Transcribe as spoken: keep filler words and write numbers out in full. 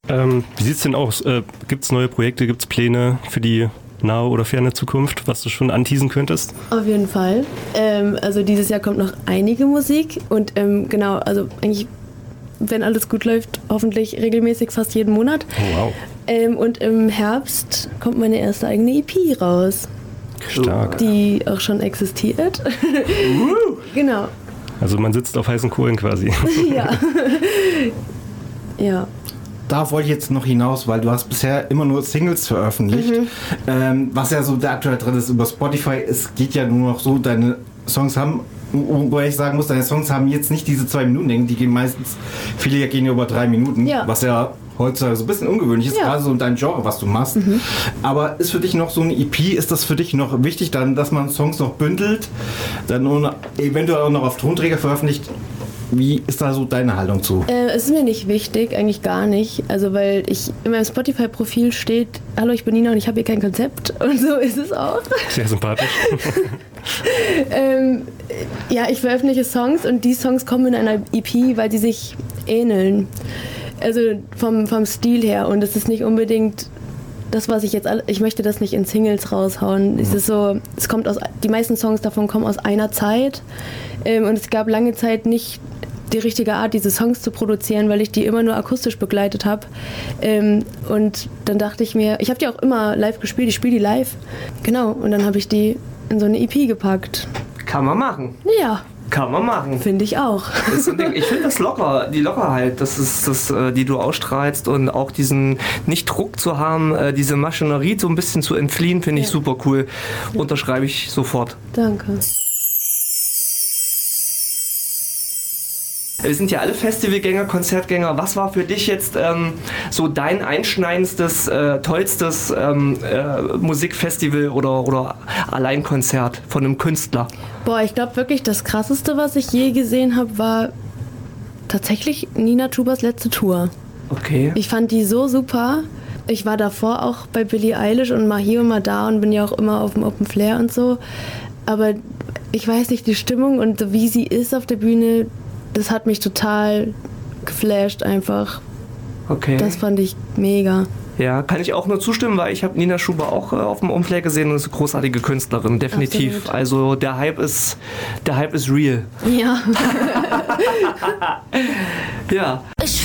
Ähm, wie sieht's denn aus? Äh, gibt's neue Projekte, gibt's Pläne für die nahe oder ferne Zukunft, was du schon anteasen könntest? Auf jeden Fall. Ähm, also dieses Jahr kommt noch einige Musik und ähm, genau, also eigentlich, wenn alles gut läuft, hoffentlich regelmäßig fast jeden Monat. Oh, wow. Ähm, und im Herbst kommt meine erste eigene E P raus. Stark. Die auch schon existiert. uh. Genau. Also man sitzt auf heißen Kohlen quasi. Ja. Ja. Da wollte ich jetzt noch hinaus, weil du hast bisher immer nur Singles veröffentlicht. Mhm. Ähm, was ja so der aktuelle Trend ist über Spotify, es geht ja nur noch so, deine Songs haben, wobei ich sagen muss, deine Songs haben jetzt nicht diese zwei Minuten Länge, die gehen meistens, viele gehen ja über drei Minuten, ja. Was ja heutzutage so ein bisschen ungewöhnlich ist, ja. Gerade so in deinem Genre, was du machst. Mhm. Aber ist für dich noch so eine E P, ist das für dich noch wichtig, dann, dass man Songs noch bündelt, dann eventuell auch noch auf Tonträger veröffentlicht? Wie ist da so deine Haltung zu? Äh, es ist mir nicht wichtig, eigentlich gar nicht. Also weil ich in meinem Spotify-Profil steht, hallo, ich bin Nina und ich habe hier kein Konzept. Und so ist es auch. Sehr sympathisch. ähm, ja, ich veröffentliche Songs und die Songs kommen in einer E P, weil sie sich ähneln. Also vom, vom Stil her. Und es ist nicht unbedingt das, was ich jetzt... Alle, ich möchte das nicht in Singles raushauen. Mhm. Es ist so, es kommt aus... Die meisten Songs davon kommen aus einer Zeit. Ähm, und es gab lange Zeit nicht die richtige Art, diese Songs zu produzieren, weil ich die immer nur akustisch begleitet habe. Ähm, und dann dachte ich mir, ich habe die auch immer live gespielt, ich spiele die live. Genau, und dann habe ich die in so eine E P gepackt. Kann man machen. Ja. Kann man machen. Finde ich auch. Das ist ich finde das locker, die Lockerheit, das ist das, die du ausstrahlst und auch diesen nicht Druck zu haben, diese Maschinerie so ein bisschen zu entfliehen, finde ich ja. super cool. Ja. Unterschreibe ich sofort. Danke. Wir sind ja alle Festivalgänger, Konzertgänger. Was war für dich jetzt ähm, so dein einschneidendstes, äh, tollstes ähm, äh, Musikfestival oder, oder Alleinkonzert von einem Künstler? Boah, ich glaube wirklich, das Krasseste, was ich je gesehen habe, war tatsächlich Nina Schubers letzte Tour. Okay. Ich fand die so super. Ich war davor auch bei Billie Eilish und mal hier und mal da und bin ja auch immer auf dem Open Flair und so. Aber ich weiß nicht, die Stimmung und wie sie ist auf der Bühne, das hat mich total geflasht einfach. Okay. Das fand ich mega. Ja, kann ich auch nur zustimmen, weil ich habe Nina Schuber auch äh, auf dem Umfeld gesehen und ist eine großartige Künstlerin, definitiv. Absolut. Also der Hype ist, der Hype ist real. Ja. Ja. Ich